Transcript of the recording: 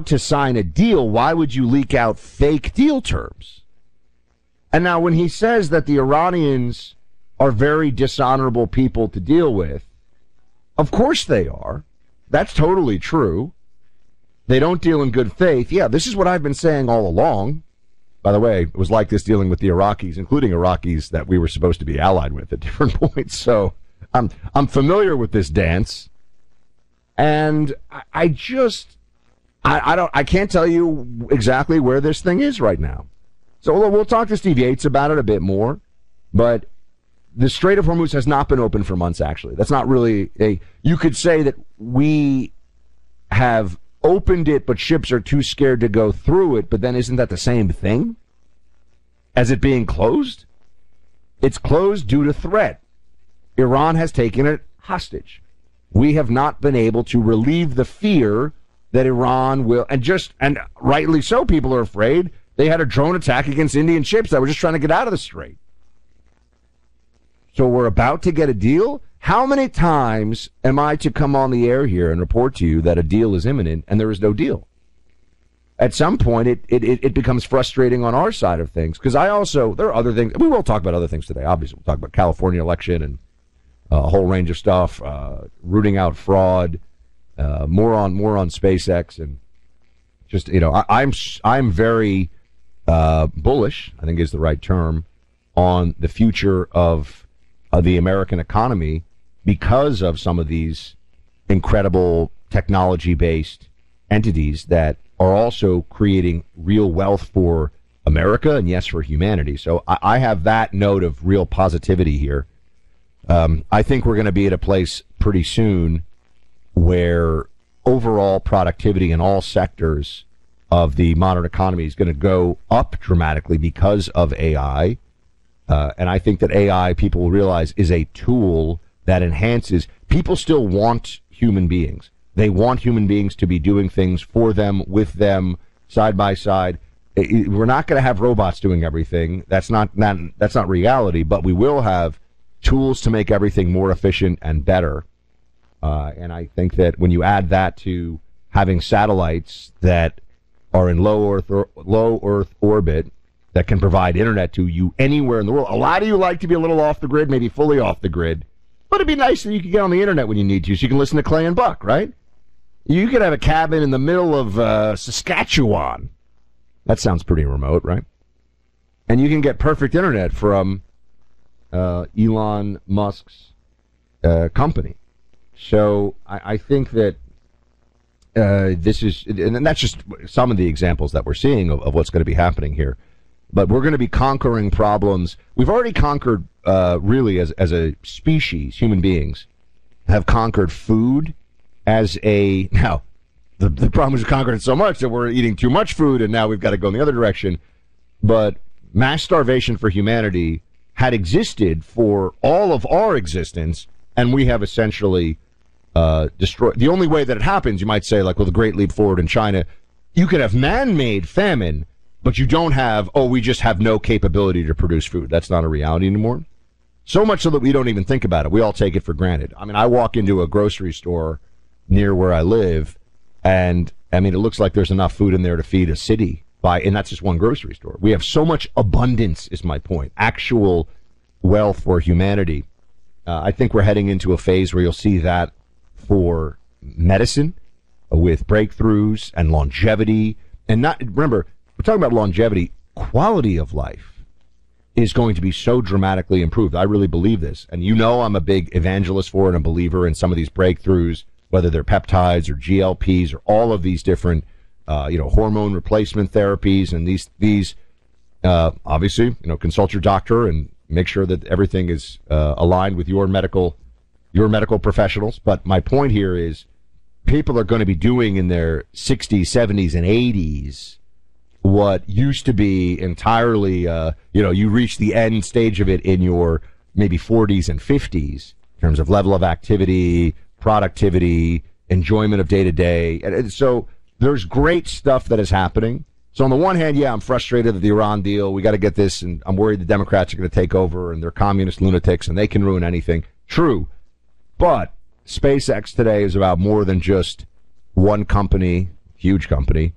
to sign a deal, why would you leak out fake deal terms? And now when he says that the Iranians are very dishonorable people to deal with, of course they are. That's totally true. They don't deal in good faith. Yeah, this is what I've been saying all along. By the way, it was like this dealing with the Iraqis, including Iraqis that we were supposed to be allied with at different points. So I'm familiar with this dance. And I can't tell you exactly where this thing is right now. So we'll talk to Steve Yates about it a bit more. But the Strait of Hormuz has not been open for months, actually. That's not really you could say that we have opened it, but ships are too scared to go through it. But then isn't that the same thing as it being closed? It's closed due to threat. Iran has taken it hostage. We have not been able to relieve the fear that Iran will, and rightly so, people are afraid. They had a drone attack against Indian ships that were just trying to get out of the strait. So we're about to get a deal. How many times am I to come on the air here and report to you that a deal is imminent and there is no deal? At some point, it becomes frustrating on our side of things, because there are other things. We will talk about other things today. Obviously, we'll talk about California election and a whole range of stuff, rooting out fraud, more on SpaceX, and just, I'm very bullish, I think is the right term, on the future of the American economy because of some of these incredible technology-based entities that are also creating real wealth for America and, yes, for humanity. So I have that note of real positivity here. I think we're going to be at a place pretty soon where overall productivity in all sectors of the modern economy is going to go up dramatically because of AI. And I think that AI, people will realize, is a tool that enhances. People still want human beings. They want human beings to be doing things for them, with them, side by side. We're not going to have robots doing everything. That's not reality. But we will have tools to make everything more efficient and better. And I think that when you add that to having satellites that are in low Earth orbit that can provide internet to you anywhere in the world. A lot of you like to be a little off the grid, maybe fully off the grid. But it'd be nice that you could get on the internet when you need to, so you can listen to Clay and Buck, right? You could have a cabin in the middle of Saskatchewan. That sounds pretty remote, right? And you can get perfect internet from Elon Musk's company. So I think that this is, and that's just some of the examples that we're seeing of what's going to be happening here. But we're going to be conquering problems. We've already conquered, really, as a species, human beings, have conquered food now, the problem is we conquered it so much that we're eating too much food, and now we've got to go in the other direction. But mass starvation for humanity had existed for all of our existence, and we have essentially destroyed. The only way that it happens, you might say, like with the Great Leap Forward in China, you could have man-made famine, but you don't have, we just have no capability to produce food. That's not a reality anymore. So much so that we don't even think about it. We all take it for granted. I mean, I walk into a grocery store near where I live, and, I mean, it looks like there's enough food in there to feed a city, and that's just one grocery store. We have so much abundance, is my point, actual wealth for humanity. I think we're heading into a phase where you'll see that for medicine, with breakthroughs and longevity. And remember, we're talking about longevity. Quality of life is going to be so dramatically improved. I really believe this. And I'm a big evangelist for it and a believer in some of these breakthroughs, whether they're peptides or GLPs or all of these different, hormone replacement therapies. And these obviously, consult your doctor and make sure that everything is aligned with your medical professionals. But my point here is people are going to be doing in their 60s, 70s, and 80s what used to be entirely, you reach the end stage of it in your maybe 40s and 50s in terms of level of activity, productivity, enjoyment of day-to-day. And so there's great stuff that is happening. So on the one hand, I'm frustrated at the Iran deal. We got to get this, and I'm worried the Democrats are going to take over, and they're communist lunatics, and they can ruin anything. True. But SpaceX today is about more than just one company, huge company,